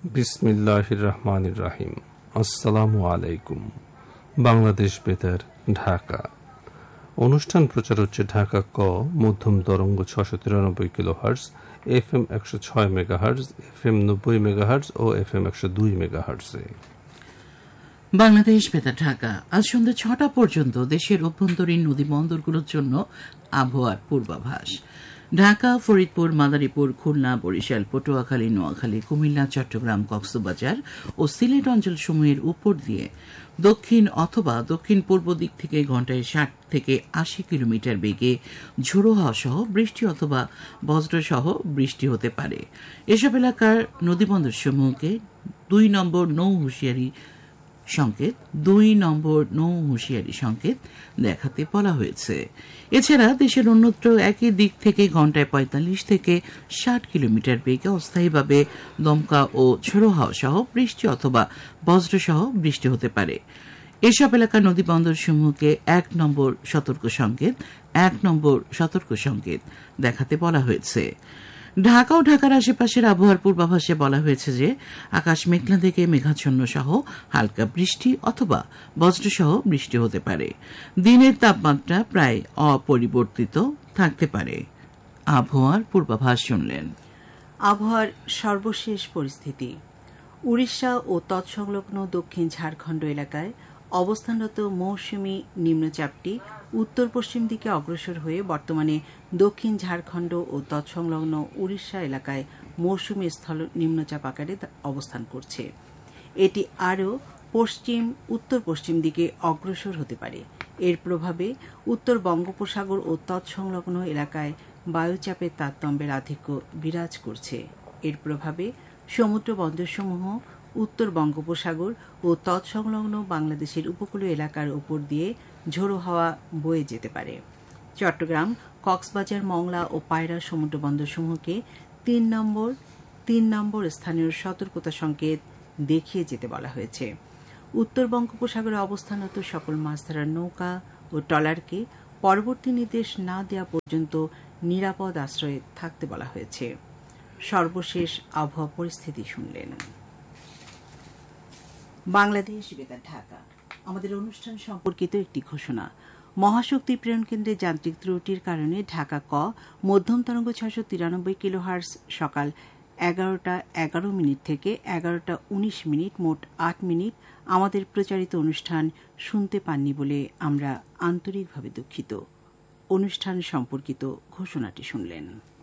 বিসমিল্লাহির রহমানির রহিম। আসসালামু আলাইকুম। বাংলাদেশ বেতার, ঢাকা। অনুষ্ঠান প্রচার হচ্ছে ঢাকা ক মধ্যম তরঙ্গ 693 kilohertz, FM 106 megahertz, FM 90 megahertz ও FM 102 মেগাহার্টজে। বাংলাদেশ বেতার ঢাকা আজ সন্ধ্যা 6টা পর্যন্ত দেশের অভ্যন্তরীণ নদী বন্দরগুলোর জন্য আবহাওয়ার পূর্বাভাস। ঢাকা, ফরিদপুর, মাদারীপুর, খুলনা, বরিশাল, পটুয়াখালী, নোয়াখালী, কুমিল্লা, চট্টগ্রাম, কক্সবাজার ও সিলেট অঞ্চলসমূহের উপর দিয়ে দক্ষিণ অথবা দক্ষিণ পূর্ব দিক থেকে ঘণ্টায় 60 থেকে 80 কিলোমিটার বেগে ঝোড়ো হাওয়া সহ বৃষ্টি অথবা বজ্রসহ বৃষ্টি হতে পারে। এসব এলাকার নদীবন্দরসমূহকে 2 নম্বর নৌ হুঁশিয়ারি সংকেত দেখাতে বলা হয়েছে। এছাড়া দেশের অন্যত্র একই দিক থেকে ঘণ্টায় 45 থেকে 60 কিলোমিটার বেগে অস্থায়ীভাবে দমকা ও ঝোড়ো হাওয়া সহ বৃষ্টি অথবা বজ্রসহ বৃষ্টি হতে পারে। এসব এলাকার নদীবন্দরসমূহকে 1 নম্বর সতর্ক সংকেত দেখাতে বলা হয়েছে। ঢাকা ও ঢাকার আশেপাশের আবহাওয়ার পূর্বাভাসে বলা হয়েছে যে আকাশ মেঘলা থেকে মেঘাচ্ছন্ন সহ হালকা বৃষ্টি অথবা বজ্রসহ বৃষ্টি হতে পারে। দিনের তাপমাত্রা প্রায় অপরিবর্তিত থাকতে পারে। আবহাওয়ার পূর্বাভাস শুনলেন। আবহাওয়ার সর্বশেষ পরিস্থিতি। উড়িষ্যা ও তৎসংলগ্ন দক্ষিণ ঝাড়খণ্ড এলাকায় অবস্থানরত মৌসুমী নিম্নচাপটি উত্তর পশ্চিম দিকে অগ্রসর হয়ে বর্তমানে দক্ষিণ ঝাড়খণ্ড ও তৎসংলগ্ন উড়িষ্যা এলাকায় মৌসুমী স্থল নিম্নচাপ আকারে অবস্থান করছে। এটি আরও উত্তর পশ্চিম দিকে অগ্রসর হতে পারে। এর প্রভাবে উত্তর বঙ্গোপসাগর ও তৎসংলগ্ন এলাকায় বায়ুচাপের তারতম্যের আধিক্য বিরাজ করছে। এর প্রভাবে সমুদ্র বন্দরসমূহ উত্তর বঙ্গোপসাগর ও তৎসংলগ্ন বাংলাদেশের উপকূলীয় এলাকার উপর দিয়ে ঝোড়ো হাওয়া বয়ে যেতে পারে। চট্টগ্রাম, কক্সবাজার, মংলা ও পায়রা সমুদ্র বন্দরসমূহকে 3 নম্বর স্থানীয় সতর্কতা সংকেত দেখিয়ে যেতে বলা হয়েছে। উত্তর বঙ্গোপসাগরে অবস্থানরত সকল মাছ ধরার নৌকা ও ট্রলারকে পরবর্তী নির্দেশ না দেওয়া পর্যন্ত নিরাপদ আশ্রয়ে থাকতে বলা হয়েছে। সর্বশেষ আবহাওয়া পরিস্থিতি শুনলেন। বাংলাদেশ বেতার ঢাকা। আমাদের অনুষ্ঠান সম্পর্কিত একটি ঘোষণা। মহাশক্তি প্রেরণ কেন্দ্রে যান্ত্রিক ত্রুটির কারণে ঢাকা ক মধ্যম তরঙ্গ 693 কিলোহার্টজ সকাল 11:11 থেকে 11:19 মোট 8 মিনিট আমাদের প্রচারিত অনুষ্ঠান শুনতে পাননি বলে আমরা আন্তরিকভাবে দুঃখিত। অনুষ্ঠান সম্পর্কিত ঘোষণাটি শুনলেন।